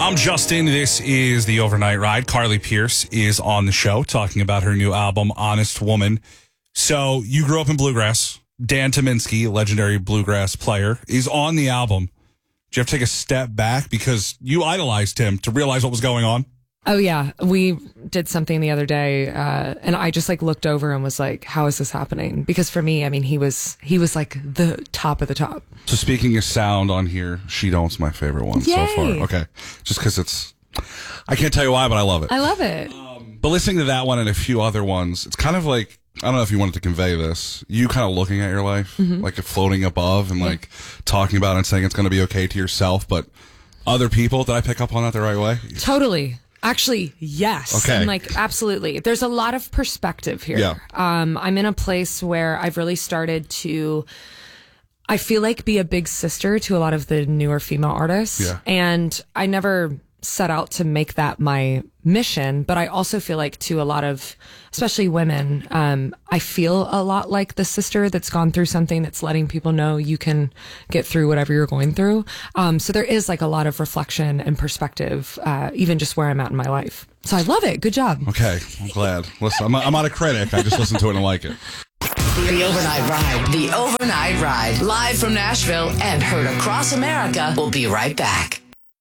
I'm Justin. This is the Overnight Ride. Carly Pierce is on the show talking about her new album, Honest Woman. So you grew up in bluegrass. Dan Tyminski, legendary bluegrass player, is on the album. Did you have to take a step back because you idolized him to realize what was going on? Oh, yeah. We did something the other day, and I just looked over and was like, how is this happening? Because for me, I mean, he was like the top of the top. So speaking of sound on here, She Don't's my favorite one so far. Okay. Just because I can't tell you why, but I love it. I love it. But listening to that one and a few other ones, it's kind of like, I don't know if you wanted to convey this, you kind of looking at your life, like floating above and talking about it and saying it's going to be okay to yourself, but other people, did I pick up on that the right way? Totally. Actually, yes. Okay. And absolutely. There's a lot of perspective here. Yeah. I'm in a place where I've really started to, I feel like, be a big sister to a lot of the newer female artists. Yeah. And I never set out to make that my mission, but I also feel like to a lot of, especially women, I feel a lot like the sister that's gone through something that's letting people know you can get through whatever you're going through. So there is a lot of reflection and perspective, even just where I'm at in my life. So I love it. Good job. Okay. I'm glad. Listen, I'm not a critic. I just listened to it and like it. The Overnight Ride. The Overnight Ride. Live from Nashville and heard across America. We'll be right back.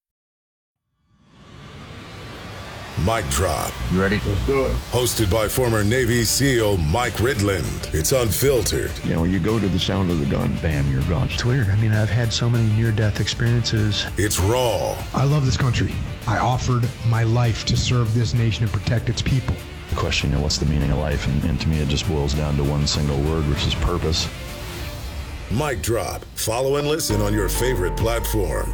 Mic Drop. You ready? Let's do it. Hosted by former Navy SEAL Mike Ridland. It's unfiltered. You know, when you go to the sound of the gun, bam, you're gone. It's weird. I mean, I've had so many near-death experiences. It's raw. I love this country. I offered my life to serve this nation and protect its people. The question, what's the meaning of life? And to me, it just boils down to one single word, which is purpose. Mic Drop. Follow and listen on your favorite platform.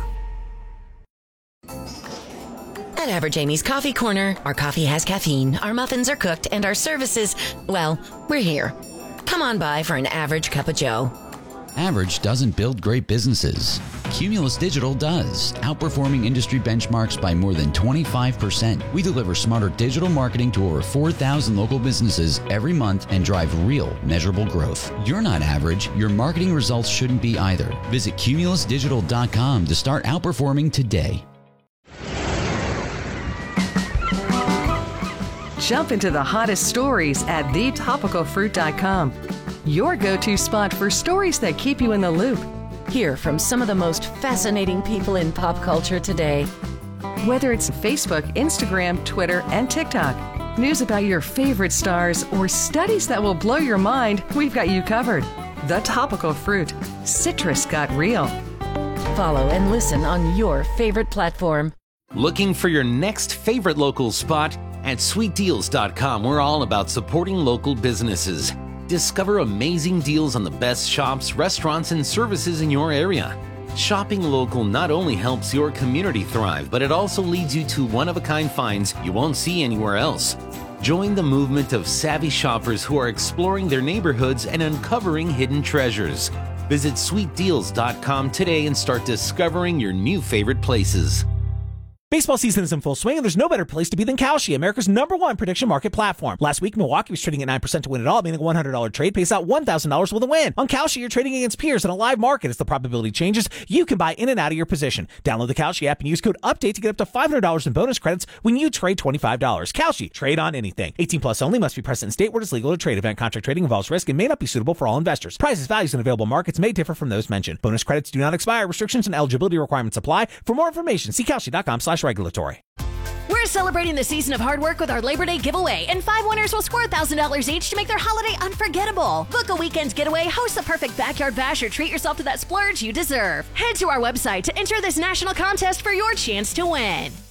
At Average Amy's Coffee Corner, our coffee has caffeine, our muffins are cooked, and our services, well, we're here. Come on by for an average cup of joe. Average doesn't build great businesses. Cumulus Digital does, outperforming industry benchmarks by more than 25%. We deliver smarter digital marketing to over 4,000 local businesses every month and drive real, measurable growth. You're not average. Your marketing results shouldn't be either. Visit cumulusdigital.com to start outperforming today. Jump into the hottest stories at thetopicalfruit.com. Your go-to spot for stories that keep you in the loop. Hear from some of the most fascinating people in pop culture today. Whether it's Facebook, Instagram, Twitter, and TikTok, news about your favorite stars, or studies that will blow your mind, we've got you covered. The Topical Fruit. Citrus got real. Follow and listen on your favorite platform. Looking for your next favorite local spot? At sweetdeals.com, we're all about supporting local businesses. Discover amazing deals on the best shops, restaurants, and services in your area. Shopping local not only helps your community thrive, but it also leads you to one-of-a-kind finds you won't see anywhere else. Join the movement of savvy shoppers who are exploring their neighborhoods and uncovering hidden treasures. Visit sweetdeals.com today and start discovering your new favorite places. Baseball season is in full swing, and there's no better place to be than Kalshi, America's #1 prediction market platform. Last week, Milwaukee was trading at 9% to win it all, meaning a $100 trade pays out $1,000 with a win. On Kalshi, you're trading against peers in a live market. As the probability changes, you can buy in and out of your position. Download the Kalshi app and use code UPDATE to get up to $500 in bonus credits when you trade $25. Kalshi, trade on anything. 18 plus only, must be present in state where it's legal to trade. Event contract trading involves risk and may not be suitable for all investors. Prices, values, and available markets may differ from those mentioned. Bonus credits do not expire. Restrictions and eligibility requirements apply. For more information, see Kalshi.com/regulatory. We're celebrating the season of hard work with our Labor Day giveaway, and 5 winners will score $1,000 each to make their holiday unforgettable. Book a weekend getaway, host the perfect backyard bash, or treat yourself to that splurge you deserve. Head to our website to enter this national contest for your chance to win.